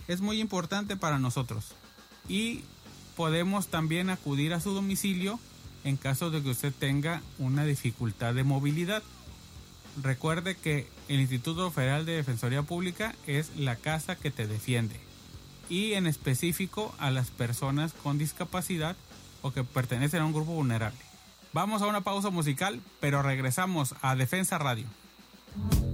es muy importante para nosotros. Y podemos también acudir a su domicilio en caso de que usted tenga una dificultad de movilidad. Recuerde que el Instituto Federal de Defensoría Pública es la casa que te defiende, y en específico a las personas con discapacidad o que pertenecen a un grupo vulnerable. Vamos a una pausa musical, pero regresamos a Defensa Radio.